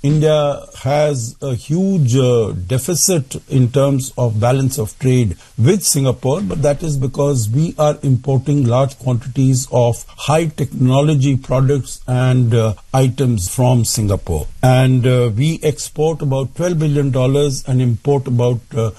India has a huge deficit in terms of balance of trade with Singapore, but that is because we are importing large quantities of high technology products and items from Singapore. And we export about $12 billion and import about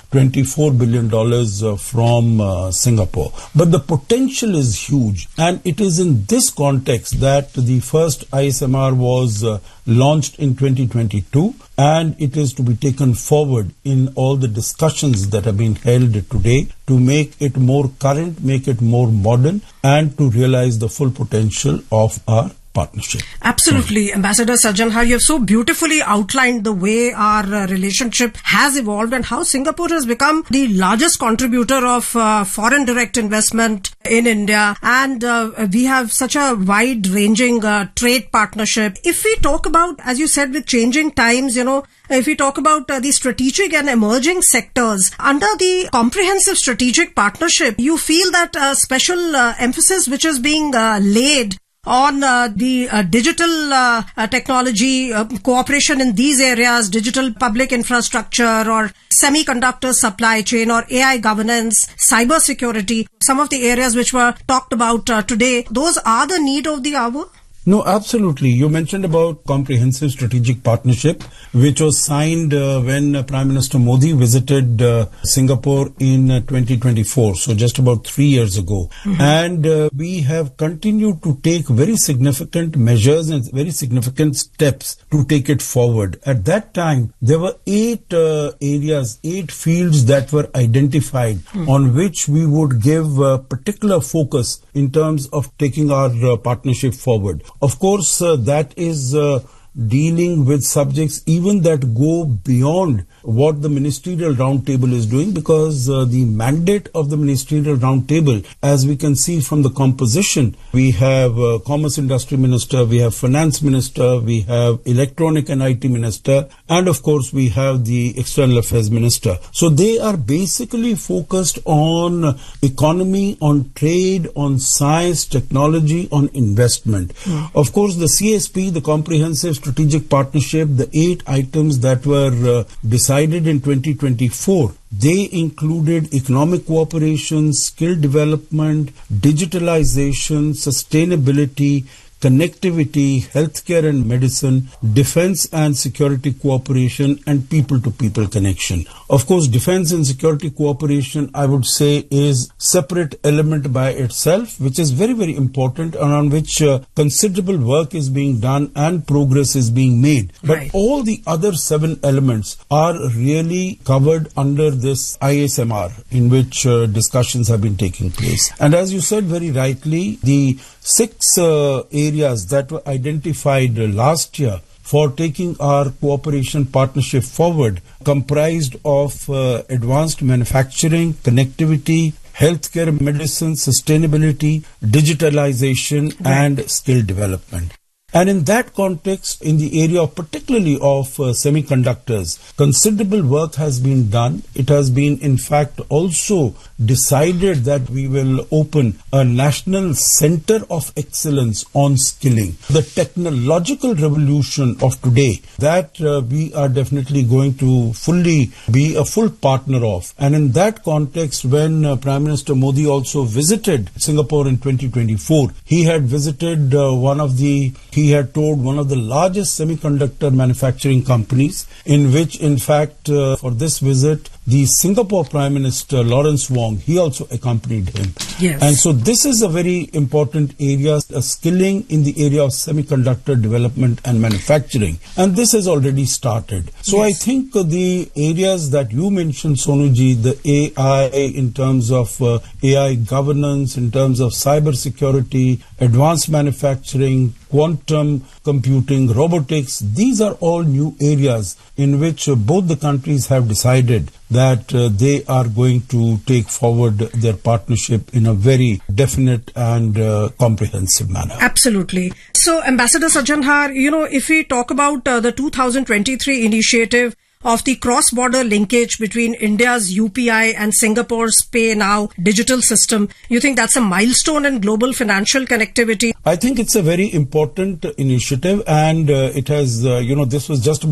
$24 billion from Singapore. But the potential is huge, and it is in this context that the first ISMR was launched in 2022, and it is to be taken forward in all the discussions that have been held today to make it more current, make it more modern, and to realize the full potential of our partnership. Absolutely. Ambassador Sajjan Har, you have so beautifully outlined the way our relationship has evolved and how Singapore has become the largest contributor of foreign direct investment in India, and we have such a wide-ranging trade partnership. If we talk about, as you said, with changing times, if we talk about the strategic and emerging sectors, under the comprehensive strategic partnership, you feel that special emphasis which is being laid on the digital technology cooperation in these areas, digital public infrastructure or semiconductor supply chain or AI governance, cyber security, some of the areas which were talked about today, those are the need of the hour? No, absolutely. You mentioned about comprehensive strategic partnership, which was signed when Prime Minister Modi visited Singapore in 2024, so just about 3 years ago. Mm-hmm. And we have continued to take very significant measures and very significant steps to take it forward. At that time, there were 8 areas, 8 fields that were identified on which we would give particular focus in terms of taking our partnership forward. Of course, that is dealing with subjects even that go beyond what the Ministerial Roundtable is doing, because the mandate of the Ministerial Roundtable, as we can see from the composition, we have Commerce Industry Minister, we have Finance Minister, we have Electronic and IT Minister, and of course we have the External Affairs Minister. So they are basically focused on economy, on trade, on science, technology, on investment. Of course, the CSP, the Comprehensive Strategic Partnership, the 8 items that were decided in 2024, they included economic cooperation, skill development, digitalization, sustainability, connectivity, healthcare and medicine, defense and security cooperation, and people-to-people connection. Of course, defense and security cooperation, I would say, is separate element by itself, which is very, very important and on which considerable work is being done and progress is being made. But all the other 7 elements are really covered under this ISMR, in which discussions have been taking place. And as you said very rightly, the 6 areas that were identified last year for taking our cooperation partnership forward comprised of advanced manufacturing, connectivity, healthcare, medicine, sustainability, digitalization, and skill development. And in that context, in the area particularly of semiconductors, considerable work has been done. It has been, in fact, also decided that we will open a national center of excellence on skilling. The technological revolution of today, that we are definitely going to fully be a full partner of. And in that context, when Prime Minister Modi also visited Singapore in 2024, he had visited he had toured one of the largest semiconductor manufacturing companies, in which, in fact, for this visit, the Singapore Prime Minister, Lawrence Wong, he also accompanied him. Yes. And so this is a very important area, skilling in the area of semiconductor development and manufacturing. And this has already started. So I think the areas that you mentioned, Sonuji, the AI in terms of AI governance, in terms of cyber security, advanced manufacturing, quantum computing, robotics, these are all new areas in which both the countries have decided that they are going to take forward their partnership in a very definite and comprehensive manner. Absolutely. So, Ambassador Sajjan Har, if we talk about the 2023 initiative of the cross-border linkage between India's UPI and Singapore's Pay Now digital system, you think that's a milestone in global financial connectivity? I think it's a very important initiative, and it has, this was just